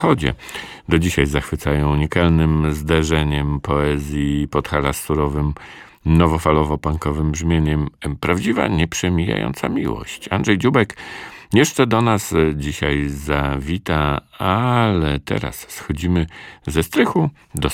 Chodzie do dzisiaj zachwycają unikalnym zderzeniem poezji Podhala z surowym, nowofalowo-punkowym brzmieniem. Prawdziwa, nieprzemijająca miłość. Andrzej Dziubek jeszcze do nas dzisiaj zawita, ale teraz schodzimy ze strychu do